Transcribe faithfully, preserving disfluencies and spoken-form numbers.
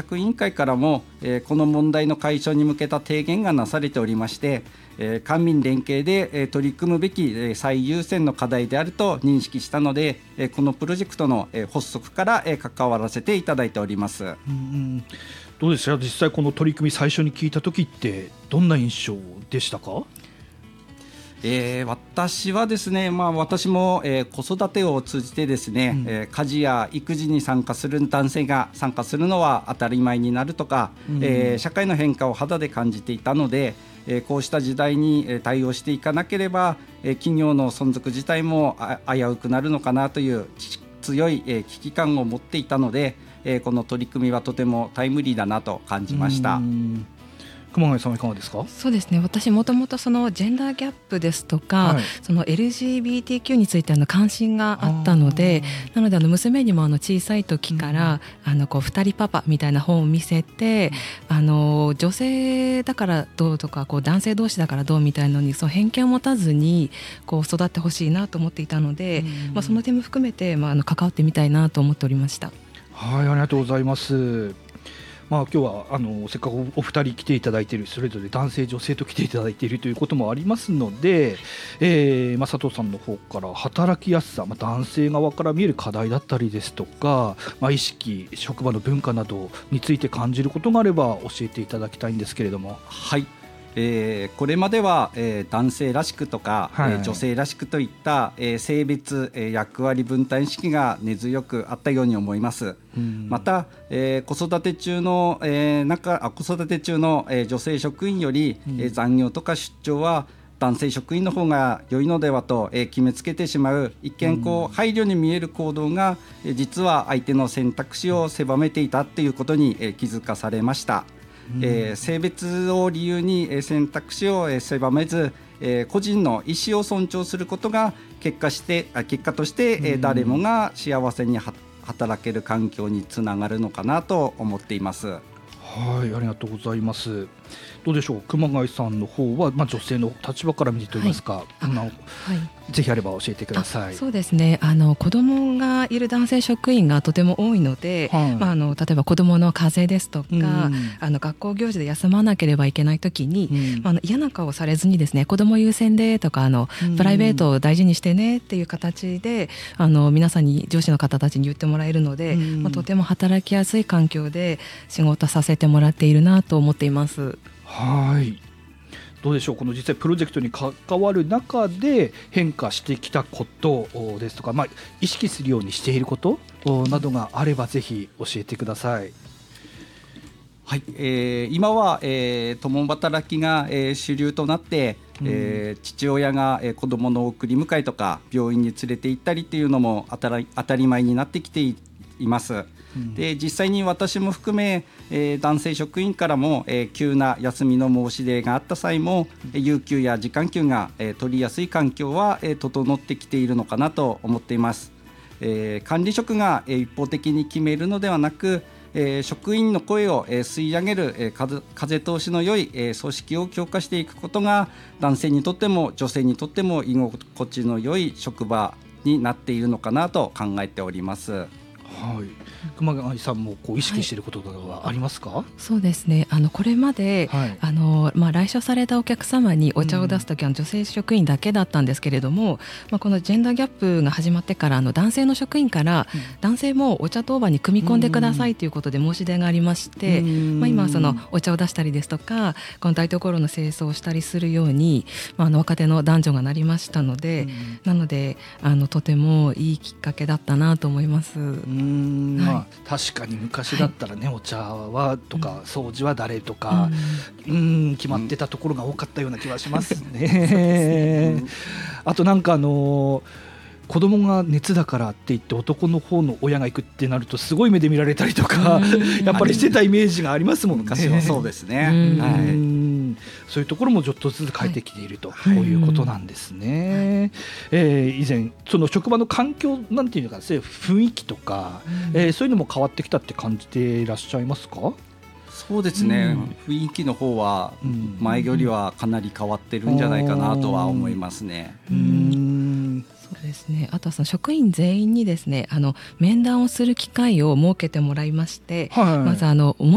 職委員会からも、えー、この問題の解消に向けた提言がなされておりまして、えー、官民連携で、えー、取り組むべき、えー、最優先の課題であると認識したので、えー、このプロジェクトの、えー、発足から、えー、関わらせていただいております。うんうん、どうですか、実際この取り組み最初に聞いた時ってどんな印象でしたか？ えー、私はですね、まあ、私も、えー、子育てを通じてですね、うんえー、家事や育児に参加する男性が参加するのは当たり前になるとか、うんえー、社会の変化を肌で感じていたので、えー、こうした時代に対応していかなければ、えー、企業の存続自体も危うくなるのかなという強い、えー、危機感を持っていたので、えー、この取り組みはとてもタイムリーだなと感じました。うん熊谷さんはいかがですか？ そうですね、私もともとそのジェンダーギャップですとか、はい、その エルジービーティーキュー についての関心があったので、なのであの娘にもあの小さい時から、うん、あのこうふたりパパみたいな本を見せて、うん、あの女性だからどうとかこう男性同士だからどうみたいなのにそう偏見を持たずにこう育ってほしいなと思っていたので、うんまあ、その点も含めて、まあ、あの関わってみたいなと思っておりました。 はい、ありがとうございます。まあ、今日はあのせっかくお二人来ていただいている、それぞれ男性女性と来ていただいているということもありますので、えーまあ、佐藤さんの方から働きやすさ、まあ、男性側から見える課題だったりですとか、まあ、意識、職場の文化などについて感じることがあれば教えていただきたいんですけれども。 はい、えー、これまでは、えー、男性らしくとか、はいえー、女性らしくといった、えー、性別、えー、役割分担意識が根強くあったように思います。また、えー、子育て中の、えー、中あ子育て中の、えー、女性職員より、うんえー、残業とか出張は男性職員の方が良いのではと、えー、決めつけてしまう一見こう、うん、配慮に見える行動が、えー、実は相手の選択肢を狭めていたということに、えー、気づかされました。うんえー、性別を理由に、えー、選択肢を、えー、狭めず、えー、個人の意思を尊重することが結果して、あ結果として、えー、誰もが幸せに働ける環境につながるのかなと思っています。 はい、ありがとうございます。どうでしょう、熊谷さんの方は、まあ、女性の立場から見てといいますか、はいはい、ぜひあれば教えてください。 そうですね、あの子供がいる男性職員がとても多いので、はいまあ、あの例えば子供の風邪ですとか、うん、あの学校行事で休まなければいけないときに、うんまあ、あの嫌な顔されずにですね、子供優先でとかあの、うん、プライベートを大事にしてねっていう形であの皆さんに上司の方たちに言ってもらえるので、うんまあ、とても働きやすい環境で仕事させてもらっているなと思っています。 はい、どうでしょう、この実際プロジェクトに関わる中で変化してきたことですとか、まあ、意識するようにしていることなどがあればぜひ教えてください。 はいえー、今は、えー、共働きが、えー、主流となって、うんえー、父親が、えー、子どもの送り迎えとか病院に連れて行ったりというのも当たり、当たり前になってきています。で実際に私も含め、えー、男性職員からも、えー、急な休みの申し出があった際も、えー、有給や時間給が、えー、取りやすい環境は、えー、整ってきているのかなと思っています。えー、管理職が、えー、一方的に決めるのではなく、えー、職員の声を、えー、吸い上げる、えー、風, 風通しの良い、えー、組織を強化していくことが男性にとっても女性にとっても居心地の良い職場になっているのかなと考えております。 はい、熊谷さんもこう意識していることなどはありますか？はい、 そうですね、あのこれまで、はいあのまあ、来所されたお客様にお茶を出すときは女性職員だけだったんですけれども、うんまあ、このジェンダーギャップが始まってからあの男性の職員から、うん、男性もお茶当番に組み込んでくださいということで申し出がありまして、うんまあ、今はそのお茶を出したりですとかこの台所の清掃をしたりするように、まあ、あの若手の男女がなりましたので、うん、なのであのとてもいいきっかけだったなと思います。 うんまあはい、確かに昔だったらね、はい、お茶はとか、うん、掃除は誰とか、うん、うん決まってたところが多かったような気はしますね、うん、あとなんかあのー子供が熱だからって言って男の方の親が行くってなるとすごい目で見られたりとかやっぱりしてたイメージがありますもんね。 昔はそうですね、はい、 そういうところもちょっとずつ変えてきていると、はい、こういうことなんですね、はいえー、以前その職場の環境なんていうのかですね、雰囲気とか、うんえー、そういうのも変わってきたって感じていらっしゃいますか？ そうですね、うん、雰囲気の方は前よりはかなり変わってるんじゃないかなとは思いますね。 うんうんそうですね、あとはその職員全員にですねあの面談をする機会を設けてもらいまして、はい、まずあの